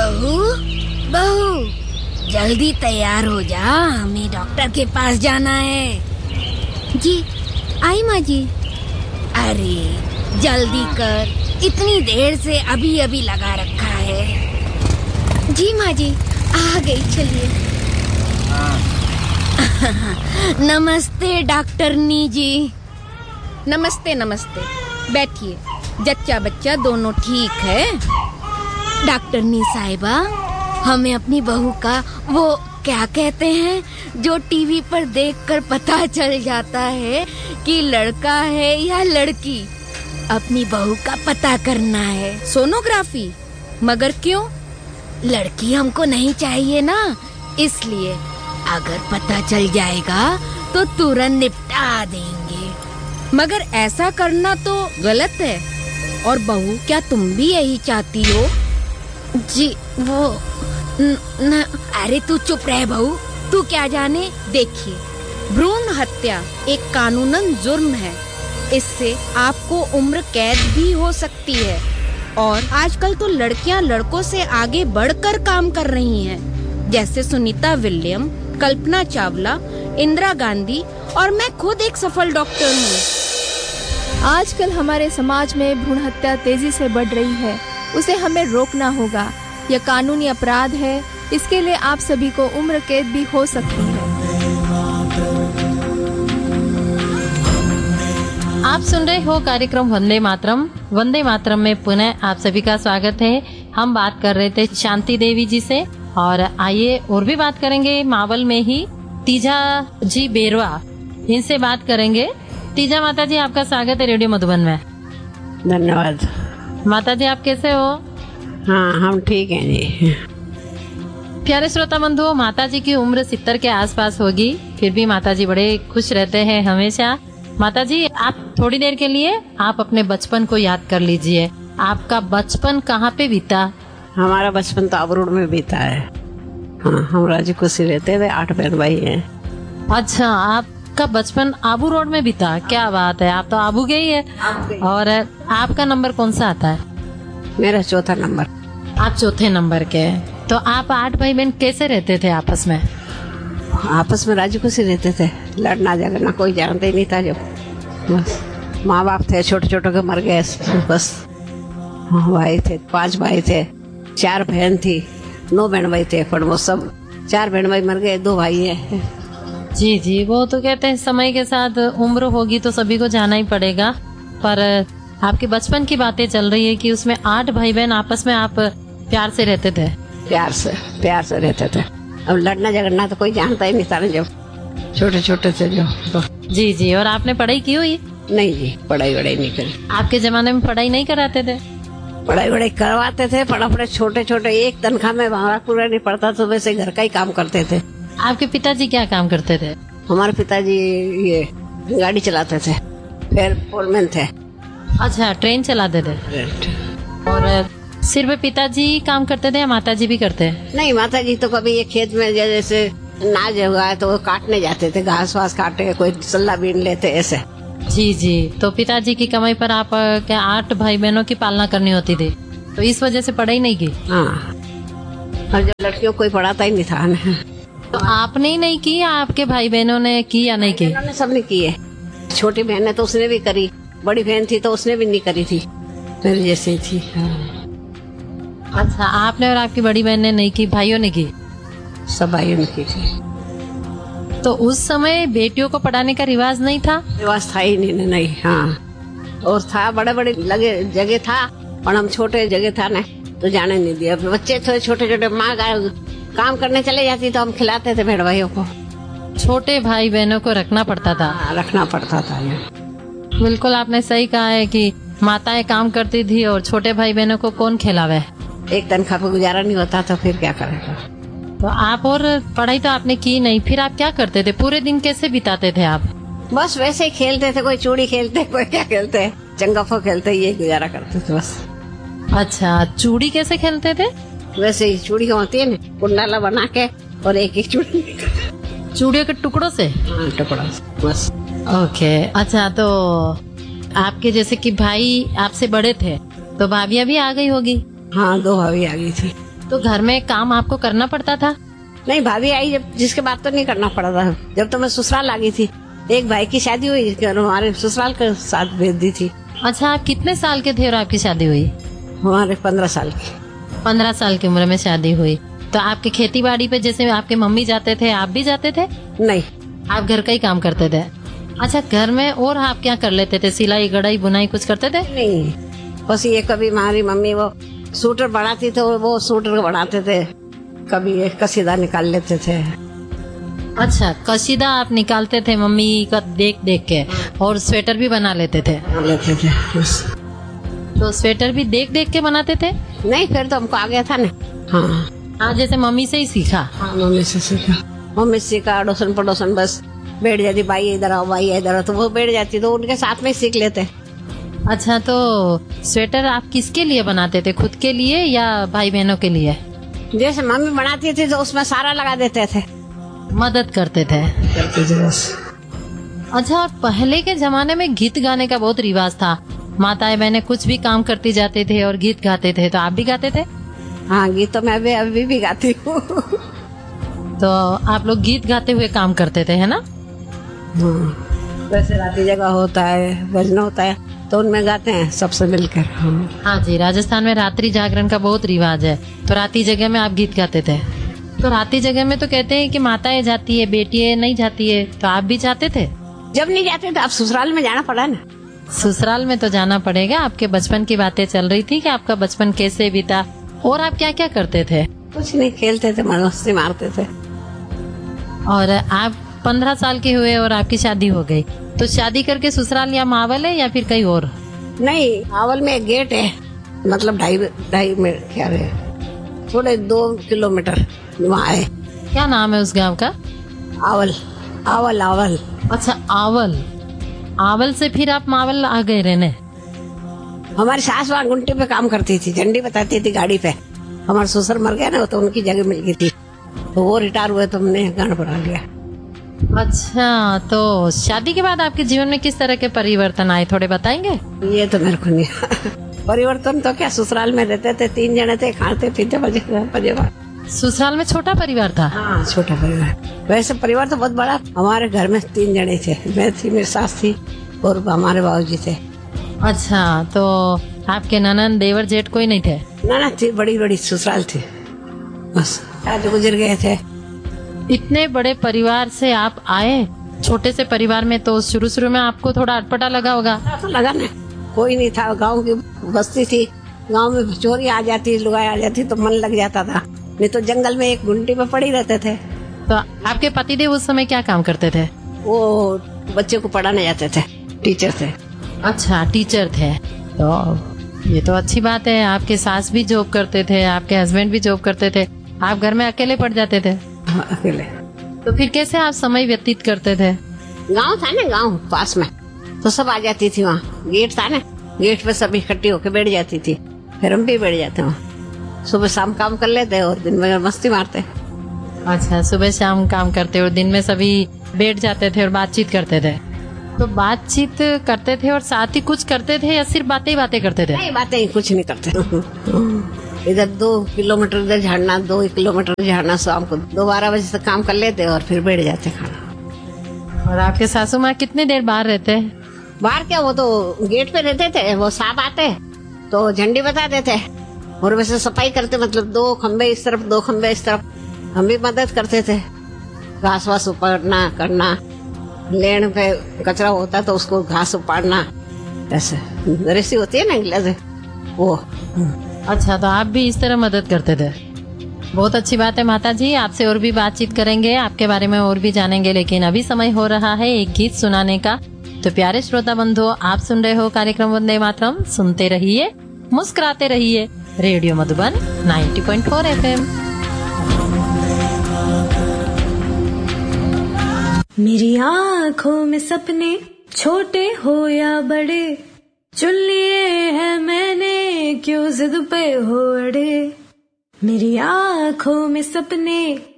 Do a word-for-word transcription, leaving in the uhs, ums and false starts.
बहू बहू जल्दी तैयार हो जा, हमें डॉक्टर के पास जाना है। जी आई माँ जी। अरे जल्दी कर, इतनी देर से अभी अभी लगा रखा है। जी माँ जी आ गई, चलिए। नमस्ते डॉक्टरनी जी। नमस्ते नमस्ते, बैठिए। जच्चा बच्चा दोनों ठीक है? डॉक्टरनी साहिबा, हमें अपनी बहू का वो क्या कहते हैं जो टीवी पर देखकर पता चल जाता है कि लड़का है या लड़की, अपनी बहू का पता करना है। सोनोग्राफी? मगर क्यों? लड़की हमको नहीं चाहिए ना, इसलिए अगर पता चल जाएगा तो तुरंत निपटा देंगे। मगर ऐसा करना तो गलत है। और बहू, क्या तुम भी यही चाहती हो? जी वो न, न, अरे तू चुप रह बहू, तू क्या जाने। देखिए, भ्रूण हत्या एक कानूनन जुर्म है। इससे आपको उम्र कैद भी हो सकती है। और आजकल तो लड़कियां लड़कों से आगे बढ़कर काम कर रही हैं, जैसे सुनीता विलियम, कल्पना चावला, इंदिरा गांधी और मैं खुद एक सफल डॉक्टर हूँ। आजकल हमारे समाज में भ्रूण हत्या तेजी से बढ़ रही है, उसे हमें रोकना होगा। यह कानूनी अपराध है, इसके लिए आप सभी को उम्र कैद भी हो सकती है। आप सुन रहे हो कार्यक्रम वंदे मातरम। वंदे मातरम में पुनः आप सभी का स्वागत है। हम बात कर रहे थे शांति देवी जी से, और आइए और भी बात करेंगे। मावल में ही तीजा जी बेरवा, इनसे बात करेंगे। तीजा माता जी, आपका स्वागत है रेडियो मधुबन में। धन्यवाद। माता जी, आप कैसे हो? हाँ, हम ठीक हैं जी। प्यारे श्रोता बंधुओं, माता जी की उम्र सितर के आसपास होगी, फिर भी माता जी बड़े खुश रहते हैं हमेशा। माता जी, आप थोड़ी देर के लिए आप अपने बचपन को याद कर लीजिए। आपका बचपन कहाँ पे बीता? हमारा बचपन तो आबू रोड में बीता है। हाँ, हम राजी खुशी रहते थे, आठ बहन भाई हैं। अच्छा, आपका बचपन आबू रोड में बीता? क्या बात है, आप तो आबू गई है। और आपका नंबर कौन सा आता है? मेरा चौथा नंबर। आप चौथे नंबर के। तो आप आठ भाई बहन कैसे रहते थे आपस में? आपस में राजी खुशी रहते थे, लड़ना झगड़ना कोई जानते ही नहीं था। जब बस माँ बाप थे, छोटे छोटे के मर गए, बस भाई थे, पांच भाई थे, चार बहन थी, नौ बहन भाई थे, पर वो सब चार बहन भाई मर गए, दो भाई है। जी जी, वो तो कहते हैं समय के साथ उम्र होगी तो सभी को जाना ही पड़ेगा। पर आपके बचपन की बातें चल रही है कि उसमें आठ भाई बहन आपस में आप प्यार से रहते थे? प्यार से प्यार से रहते थे। अब लड़ना झगड़ना तो कोई जानता ही नहीं था, जब छोटे छोटे थे जो तो। जी जी, और आपने पढ़ाई की हुई? नहीं जी, पढ़ाई वढ़ाई नहीं करी। आपके जमाने में पढ़ाई नहीं कराते थे? पढ़ाई वढ़ाई करवाते थे, पर अपने छोटे छोटे एक तनख्वाह में हमारा पूरा नहीं पड़ता, तो वैसे घर का ही काम करते थे। आपके पिताजी क्या काम करते थे? हमारे पिताजी ये गाड़ी चलाते थे, फिर फोरमैन थे। अच्छा, ट्रेन चलाते थे। और सिर्फ पिताजी काम करते थे या माताजी भी करते हैं? नहीं, माताजी तो कभी ये खेत में जैसे नाज हुआ है तो वो काटने जाते थे, घास वास काटे, कोई सल्ला बीन लेते ऐसे। जी जी, तो पिताजी की कमाई पर आप क्या आठ भाई बहनों की पालना करनी होती थी, तो इस वजह से पढ़ाई नहीं की? हाँ, और जब लड़कियों को कोई पढ़ाता ही नहीं था। तो आपने ही नहीं की, आपके भाई बहनों ने की या नहीं की? उन्होंने सबने की है। छोटी बहन है तो उसने भी करी, बड़ी बहन थी तो उसने भी नहीं करी थी, मेरे जैसे थी। अच्छा, आपने और आपकी बड़ी बहन ने नहीं की, भाइयों ने की? सब भाइयों ने की थी। तो उस समय बेटियों को पढ़ाने का रिवाज नहीं था? रिवाज था ही नहीं, नहीं। हाँ, और था, बड़े बड़े लगे जगह था, और हम छोटे जगह था ना, तो जाने नहीं दिया। बच्चे थे छोटे छोटे, माँ काम करने चले जाती तो हम खिलाते थे भेड़ भाइयों को। छोटे भाई बहनों को रखना पड़ता था? हाँ, रखना पड़ता था। ये बिल्कुल आपने सही कहा है कि माताएं काम करती थी और छोटे भाई बहनों को कौन खिलावे। एक तनख्वाह पे गुजारा नहीं होता तो फिर क्या करेगा। तो आप, और पढ़ाई तो आपने की नहीं, फिर आप क्या करते थे? पूरे दिन कैसे बिताते थे आप? बस वैसे ही खेलते थे, कोई चूड़ी खेलते, कोई क्या खेलते, चंगाफो खेलते, ये गुजारा करते थे बस। अच्छा, चूड़ी कैसे खेलते थे? वैसे ही चूड़ी होती है ना, कुंडाला बना के और एक एक चूड़ी चूड़ियों के टुकड़ों से? हाँ, टुकड़ा बस। ओके। अच्छा, तो आपके जैसे कि भाई आपसे बड़े थे तो भाभियाँ भी आ गई होगी? हाँ, दो भाभी आ गई थी। तो घर में काम आपको करना पड़ता था? नहीं, भाभी आई जब, जिसके बाद तो नहीं करना पड़ा था। जब तो मैं ससुराल आ गई थी, एक भाई की शादी हुई, हमारे ससुराल के साथ भेज दी थी। अच्छा, आप कितने साल के थे और आपकी शादी हुई? हमारे पंद्रह साल की। पंद्रह साल की उम्र में शादी हुई। तो आपके खेती बाड़ी पे जैसे आपके मम्मी जाते थे, आप भी जाते थे? नहीं, आप घर का ही काम करते थे। अच्छा, घर में और आप क्या कर लेते थे? सिलाई, कढ़ाई, बुनाई कुछ करते थे? नहीं, बस ये कभी हमारी मम्मी वो सूटर बनाती थे, वो सूटर बनाते थे, कभी ये कसीदा निकाल लेते थे। अच्छा, कसीदा आप निकालते थे मम्मी का देख देख के, और स्वेटर भी बना लेते थे? लेते थे बस। तो स्वेटर भी देख देख के बनाते थे? नहीं, फिर तो हमको आ गया था ना। हाँ हाँ, जैसे मम्मी से ही सीखा? हाँ, मम्मी से सीखा। मम्मी से सीखा, अड़ोसन पड़ोसन बस बैठ जाती, भाई इधर आओ, भाई इधर आओ, तो वो बैठ जाती, तो उनके साथ में सीख लेते। अच्छा, तो स्वेटर आप किसके लिए बनाते थे? खुद के लिए या भाई बहनों के लिए? जैसे मम्मी बनाती थी तो उसमें सारा लगा देते थे, मदद करते थे। करते थे बस। अच्छा, और पहले के जमाने में गीत गाने का बहुत रिवाज था। माताएं बहनें कुछ भी काम करती जाते थे और गीत गाते थे, तो आप भी गाते थे? हाँ, गीत तो मैं भी अभी भी गाती हूँ। तो आप लोग गीत गाते हुए काम करते थे, है ना? हाँ, वैसे रात्रि जगह होता है, भजन होता है, तो उनमें गाते हैं सबसे मिलकर। हाँ, हाँ जी, राजस्थान में रात्रि जागरण का बहुत रिवाज है। तो रात्रि जगह में आप गीत गाते थे? तो रात्रि जगह में तो कहते हैं कि माताएं जाती है, बेटियां नहीं जाती है, तो आप भी जाते थे? जब नहीं जाते तो आप ससुराल में जाना पड़ा ना। ससुराल में तो जाना पड़ेगा। आपके बचपन की बातें चल रही थी कि आपका बचपन कैसे बीता, और आप क्या क्या करते थे? कुछ नहीं, खेलते थे, मस्ती मारते थे। और आप पंद्रह साल के हुए और आपकी शादी हो गई, तो शादी करके ससुराल या मावल है या फिर कहीं और? नहीं, मावल में एक गेट है, मतलब ढाई ढाई में क्या है, थोड़े दो किलोमीटर वहाँ है। क्या नाम है उस गांव का? आवल। आवल आवल। अच्छा, आवल। आवल से फिर आप मावल आ गए रहने? हमारी सास वहाँ गुंटे पे काम करती थी, झंडी बताती थी गाड़ी पे। हमारे ससुर मर गया ना, तो उनकी जगह मिल गई थी, तो वो रिटायर हुए तो हमने गाना बना लिया। अच्छा, तो शादी के बाद आपके जीवन में किस तरह के परिवर्तन आए, थोड़े बताएंगे? ये तो मेरे को नहीं। परिवर्तन तो क्या, ससुराल में रहते थे, तीन जने थे, खाते पीते मजे मजे। ससुराल में छोटा परिवार था? हाँ, छोटा परिवार। वैसे परिवार तो बहुत बड़ा। हमारे घर में तीन जने थे, मैं थी, मेरी सास थी और हमारे बाबूजी थे। अच्छा, तो आपके ननद देवर जेठ कोई नहीं थे? ना ना, थी, बड़ी बड़ी ससुराल थी, बस आज गुजर गए थे। इतने बड़े परिवार से आप आए, छोटे से परिवार में, तो शुरू शुरू में आपको थोड़ा अटपटा लगा होगा? तो लगा ना, कोई नहीं था, गांव की बस्ती थी, गांव में चोरी आ जाती, लुगाई आ जाती, तो मन लग जाता था, नहीं तो जंगल में एक गुंटी पे पड़ी रहते थे। तो आपके पतिदेव उस समय क्या काम करते थे? वो बच्चे को पढ़ाने जाते थे, टीचर थे। अच्छा, टीचर थे। तो ये तो अच्छी बात है। आपके सास भी जॉब करते थे, आपके हस्बैंड भी जॉब करते थे, आप घर में अकेले पड़ जाते थे? हाँ, अकेले। तो फिर कैसे आप समय व्यतीत करते थे? गांव था ना, गांव पास में, तो सब आ जाती थी। वहाँ गेट था ना, गेट पे सब इकट्ठी होके बैठ जाती थी, फिर हम भी बैठ जाते वहाँ। सुबह शाम काम कर लेते और दिन में मस्ती मारते। अच्छा, सुबह शाम काम करते और दिन में सभी बैठ जाते थे और बातचीत करते थे। तो बातचीत करते थे और साथ ही कुछ करते थे या सिर्फ बातें ही बातें करते थे? नहीं, बातें ही, कुछ नहीं करते। इधर दो किलोमीटर इधर झाड़ना, दो किलोमीटर झाड़ना, शाम को दो बारह बजे तक काम कर लेते और फिर बैठ जाते खाना। और आपके सासू माँ कितने देर बाहर रहते? बाहर क्या, वो तो गेट पे रहते थे, वो साहब आते तो झंडी बता देते और वैसे सफाई करते, मतलब दो खंबे इस तरफ, दो खंबे इस तरफ, हम भी मदद करते थे, घास वास उपाड़ना करना, लेन पे कचरा होता तो उसको घास उपाड़ना, ऐसे रेसी होती है ना गिलास, वो। अच्छा, तो आप भी इस तरह मदद करते थे। बहुत अच्छी बात है माता जी, आपसे और भी बातचीत करेंगे, आपके बारे में और भी जानेंगे, लेकिन अभी समय हो रहा है एक गीत सुनाने का। तो प्यारे श्रोता बंधुओं, आप सुन रहे हो कार्यक्रम वंदे मातरम। सुनते रहिए, मुस्कुराते रहिए, रेडियो मधुबन नब्बे पॉइंट चार एफएम। मेरी आँखों में सपने छोटे हो या बड़े, चुन लिए हैं मैंने, क्यों जिद पे हो अड़े। मेरी आँखों में सपने